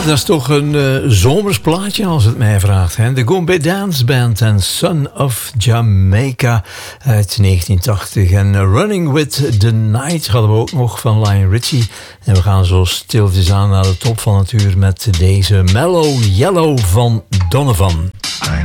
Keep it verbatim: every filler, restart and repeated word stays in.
dat is toch een uh, zomers plaatje als het mij vraagt. Hè? De Goombay Dance Band en Son of Jamaica uit negentien tachtig. En uh, Running with the Night hadden we ook nog van Lionel Richie. En we gaan zo stilletjes aan naar de top van het uur met deze Mellow Yellow van Donovan.